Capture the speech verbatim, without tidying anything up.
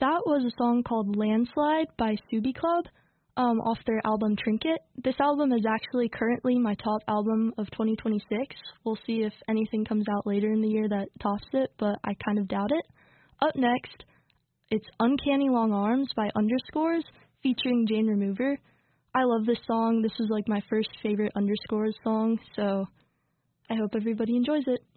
That was a song called Landslide by Subi Club, um, off their album Trinket. This album is actually currently my top album of twenty twenty-six. We'll see if anything comes out later in the year that tops it, but I kind of doubt it. Up next, it's Uncanny Long Arms by Underscores, featuring Jane Remover. I love this song. This is like my first favorite Underscores song, so I hope everybody enjoys it.